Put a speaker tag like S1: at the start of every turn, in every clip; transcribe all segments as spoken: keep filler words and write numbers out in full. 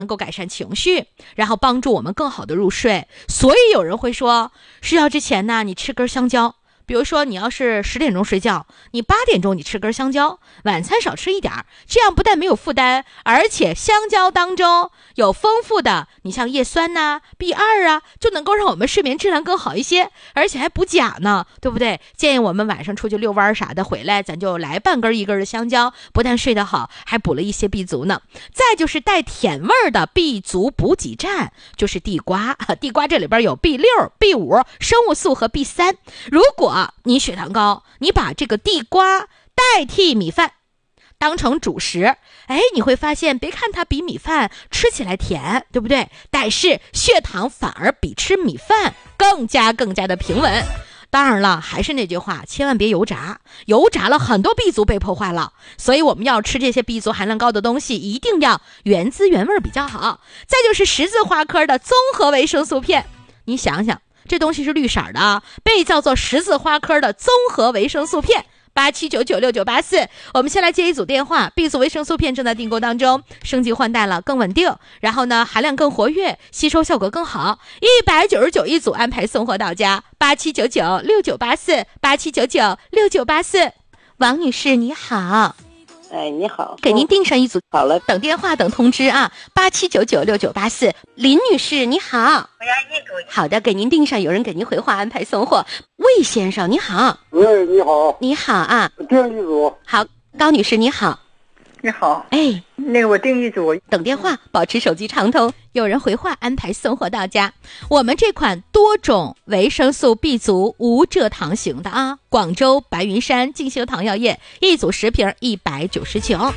S1: 能够改善情绪，然后帮助我们更好的入睡。所以有人会说，睡觉之前呢，你吃根香蕉。比如说你要是十点钟睡觉，你八点钟你吃根香蕉，晚餐少吃一点，这样不但没有负担，而且香蕉当中有丰富的你像叶酸呐、B 二 啊，就能够让我们睡眠质量更好一些，而且还补钾呢，对不对？建议我们晚上出去遛弯啥的回来，咱就来半根一根的香蕉，不但睡得好，还补了一些 B 族呢。再就是带甜味的 B 族补给站，就是地瓜。地瓜这里边有 B 六、B 五 生物素和 B 三。如果你血糖高，你把这个地瓜代替米饭当成主食，哎，你会发现，别看它比米饭吃起来甜，对不对？但是血糖反而比吃米饭更加更加的平稳。当然了，还是那句话，千万别油炸，油炸了很多 B 族被破坏了。所以我们要吃这些 B 族含量高的东西，一定要原汁原味比较好。再就是十字花科的综合维生素片，你想想，这东西是绿色的啊，被叫做十字花科的综合维生素片。八七九九六九八四，我们先来接一组电话。B 族维生素片正在订购当中，升级换代了，更稳定，然后呢含量更活跃，吸收效果更好，一百九十九一组，安排送货到家。八七九九六九八四，八七九九六九八四。王女士你好。
S2: 哎，你好，
S1: 给您订上一组、嗯、
S2: 好了，
S1: 等电话等通知啊。八七九九六九八四。林女士你好。
S3: 我要一组。
S1: 好的，给您订上，有人给您回话安排送货。魏先生你好。
S4: 喂，你好。
S1: 你好啊。
S4: 订一组。
S1: 好，高女士你好。
S3: 你好，
S1: 哎，
S3: 那个我订一组，
S1: 等电话，保持手机畅通，有人回话安排送货到家。我们这款多种维生素 B 族无蔗糖型的啊，广州白云山进修堂药业一组十瓶一百九十九。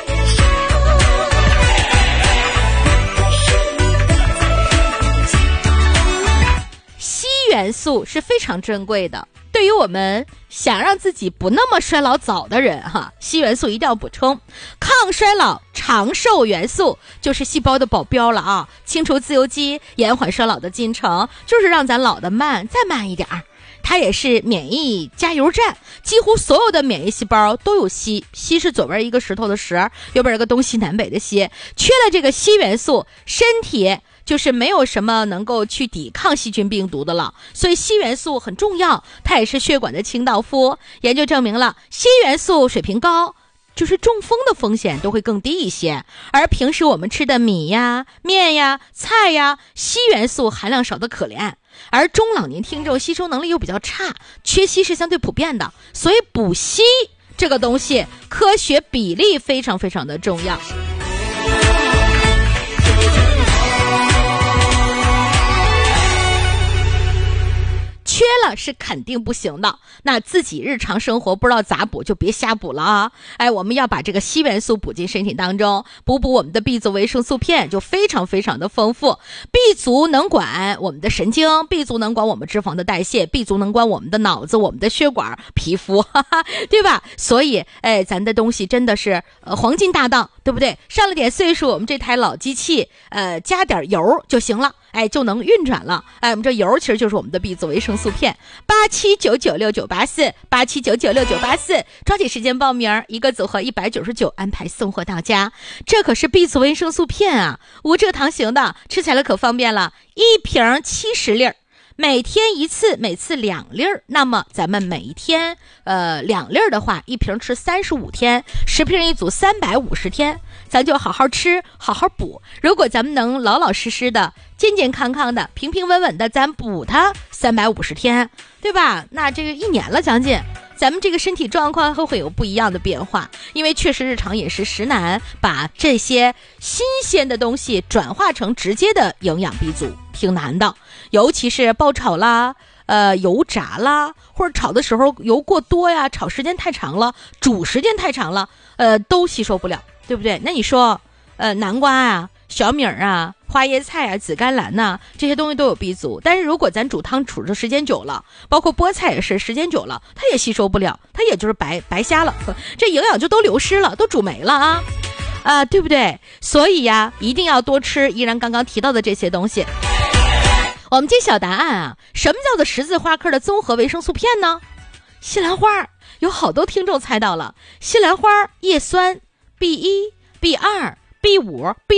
S1: 硒元素是非常珍贵的，对于我们想让自己不那么衰老早的人哈，硒元素一定要补充。抗衰老长寿元素就是细胞的保镖了啊，清除自由基，延缓衰老的进程，就是让咱老得慢再慢一点儿。它也是免疫加油站，几乎所有的免疫细胞都有硒，硒是左边一个石头的石，右边一个东西南北的西，缺了这个硒元素，身体就是没有什么能够去抵抗细菌病毒的了，所以硒元素很重要，它也是血管的清道夫。研究证明了，硒元素水平高，就是中风的风险都会更低一些。而平时我们吃的米呀、面呀、菜呀，硒元素含量少得可怜。而中老年听众吸收能力又比较差，缺硒是相对普遍的，所以补硒这个东西科学比例非常非常的重要。缺了是肯定不行的，那自己日常生活不知道咋补就别瞎补了啊！哎，我们要把这个硒元素补进身体当中，补补我们的 B 族维生素片就非常非常的丰富。B 族能管我们的神经， B 族能管我们脂肪的代谢， B 族能管我们的脑子、我们的血管、皮肤，哈哈，对吧？所以，哎，咱的东西真的是呃黄金搭档，对不对？上了点岁数，我们这台老机器，呃，加点油就行了。哎，就能运转了。哎，我们这油其实就是我们的 B 族维生素片。八七九九六九八四，八七九九六九八四，抓紧时间报名，一个组合一百九十九，安排送货到家。这可是 B 族维生素片啊，无蔗糖型的，吃起来可方便了，一瓶七十粒儿。每天一次，每次两粒儿，那么咱们每一天呃两粒儿的话，一瓶吃三十五天，十瓶一组三百五十天，咱就好好吃，好好补。如果咱们能老老实实的、健健康康的、平平稳稳的，咱补它三百五十天，对吧？那这个一年了将近。咱们这个身体状况会会有不一样的变化，因为确实日常饮食实难把这些新鲜的东西转化成直接的营养 B 族，挺难的。尤其是爆炒啦、呃油炸啦，或者炒的时候油过多呀，炒时间太长了，煮时间太长了，呃都吸收不了，对不对？那你说，呃南瓜啊、小米啊、花椰菜啊、紫甘蓝呐、啊，这些东西都有 B 族，但是如果咱煮汤煮的时间久了，包括菠菜也是时间久了，它也吸收不了，它也就是白白瞎了，这营养就都流失了，都煮没了啊，啊、呃，对不对？所以呀，一定要多吃依然刚刚提到的这些东西。我们揭晓答案啊，什么叫做十字花科的综合维生素片呢？西兰花，有好多听众猜到了，西兰花叶酸 B 一、B 二、B 五、B 六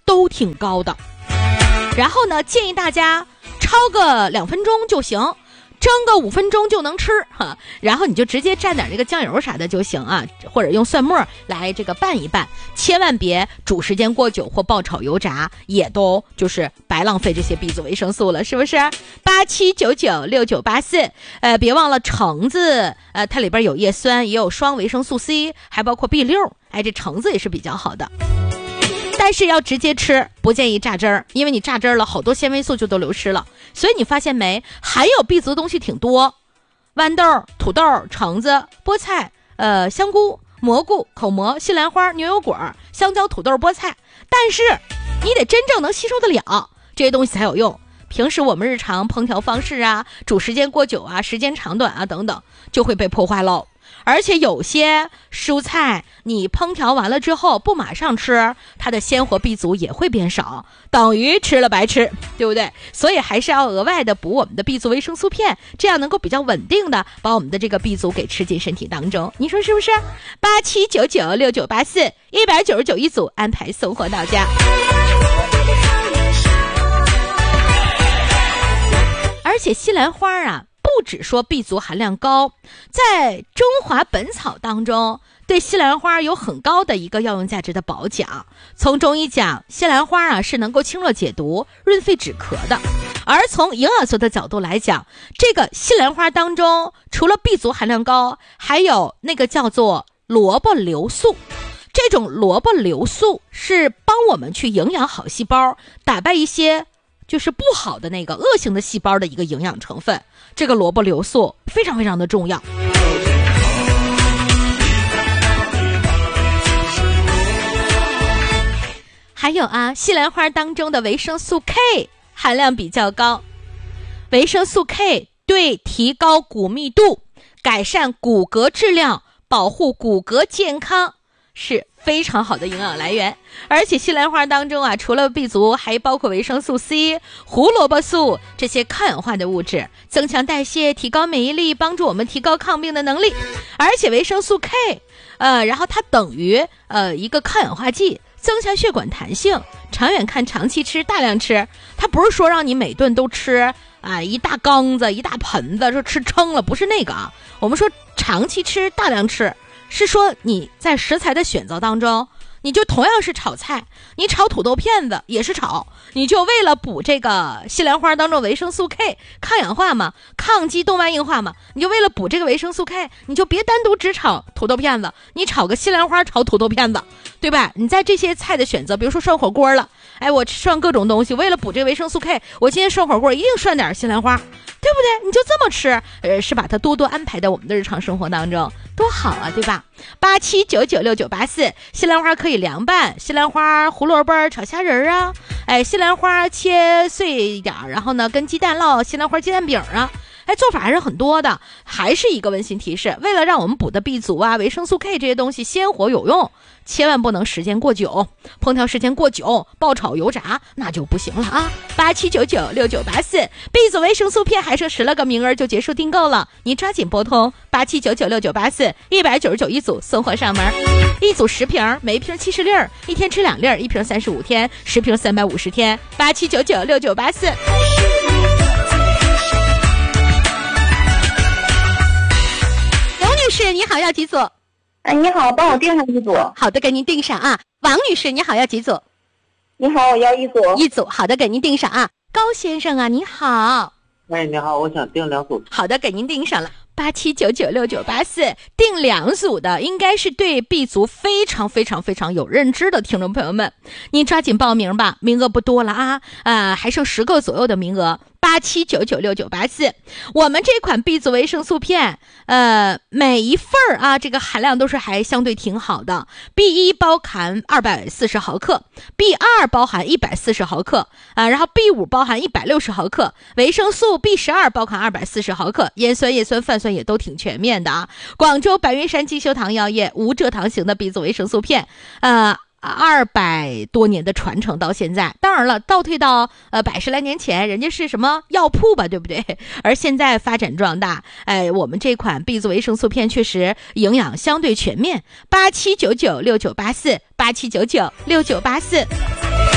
S1: 都挺高的。然后呢，建议大家焯个两分钟就行，蒸个五分钟就能吃哈。然后你就直接蘸点这个酱油啥的就行啊，或者用蒜末来这个拌一拌，千万别煮时间过久或爆炒油炸，也都就是白浪费这些 B 族维生素了，是不是？八七九九六九八四，呃，别忘了橙子，呃，它里边有叶酸，也有双维生素 C， 还包括 B 六，哎，这橙子也是比较好的。但是要直接吃，不建议榨汁儿，因为你榨汁儿了，好多纤维素就都流失了。所以你发现没，含有 B 族的东西挺多，豌豆、土豆、橙子、菠菜、呃香菇、蘑菇、口蘑、西兰花、牛油果、香蕉、土豆、菠菜。但是你得真正能吸收得了这些东西才有用。平时我们日常烹调方式啊，煮时间过久啊，时间长短啊等等，就会被破坏喽。而且有些蔬菜你烹调完了之后不马上吃，它的鲜活 B 族也会变少，等于吃了白吃，对不对？所以还是要额外的补我们的 B 族维生素片，这样能够比较稳定的把我们的这个 B 族给吃进身体当中，你说是不是？八七九九六九八四，一百九十九一组，安排送货到家。而且西兰花啊，不只说 B 族含量高，在中华本草当中对西兰花有很高的一个药用价值的褒奖。从中医讲，西兰花啊是能够清热解毒、润肺止咳的。而从营养学的角度来讲，这个西兰花当中除了 B 族含量高，还有那个叫做萝卜硫素。这种萝卜硫素是帮我们去营养好细胞，打败一些就是不好的那个恶性的细胞的一个营养成分。这个萝卜硫素非常非常的重要。还有啊，西兰花当中的维生素 K 含量比较高。维生素 K 对提高骨密度、改善骨骼质量、保护骨骼健康是非常好的营养来源。而且西兰花当中啊，除了 B 族，还包括维生素 C、胡萝卜素这些抗氧化的物质，增强代谢，提高免疫力，帮助我们提高抗病的能力。而且维生素 K 呃，然后它等于呃一个抗氧化剂，增强血管弹性。长远看，长期吃，大量吃，它不是说让你每顿都吃啊一大缸子一大盆子，说吃撑了，不是那个啊。我们说长期吃，大量吃，是说你在食材的选择当中，你就同样是炒菜，你炒土豆片子也是炒，你就为了补这个西兰花当中维生素 K， 抗氧化嘛，抗击动脉硬化嘛，你就为了补这个维生素 K， 你就别单独只炒土豆片子，你炒个西兰花炒土豆片子，对吧？你在这些菜的选择，比如说涮火锅了，哎，我涮各种东西，为了补这个维生素 K， 我今天涮火锅一定涮点西兰花，对不对？你就这么吃，呃，是把它多多安排在我们的日常生活当中，多好啊，对吧？八七九九六九八四，西兰花可以凉拌，西兰花、胡萝卜炒虾仁啊，哎，西兰花切碎一点，然后呢跟鸡蛋烙西兰花鸡蛋饼啊。哎，做法还是很多的。还是一个温馨提示，为了让我们补的 B 族啊、维生素 K 这些东西鲜活有用，千万不能时间过久，烹调时间过久，爆炒油炸那就不行了啊！八七九九六九八四 B 族维生素片还剩十来个名额就结束订购了，你抓紧拨通八七九九六九八四，一百九十九一组，送货上门，一组十瓶，每一瓶七十粒儿，一天吃两粒儿，一瓶三十五天，十瓶三百五十天。八七九九六九八四。女士你好，要几组？
S3: 哎，你好，帮我订上一组。
S1: 好的，给您订上啊。王女士你好，要几组？
S3: 你好，我要一组。
S1: 一组，好的，给您订上啊。高先生啊，你好。
S2: 哎，你好，我想订两组。
S1: 好的，给您订上了。八七九九六九八四，订两组的应该是对 B 族非常非常非常有认知的听众朋友们，您抓紧报名吧，名额不多了啊，呃，还剩十个左右的名额。八七九九六九八四，我们这款 B 族维生素片，呃，每一份儿啊，这个含量都是还相对挺好的。B 一包含二百四十毫克 ，B 二包含一百四十毫克啊，然后 B 五包含一百六十毫克，维生素 B 十二包含二百四十毫克，烟酸、叶酸、泛酸也都挺全面的啊。广州白云山金秀堂药业无蔗糖型的 B 族维生素片，呃。二百多年的传承到现在，当然了，倒退到呃百十来年前，人家是什么药铺吧，对不对？而现在发展壮大，哎，我们这款 B 族维生素片确实营养相对全面。八七九九六九八四，八七九九六九八四。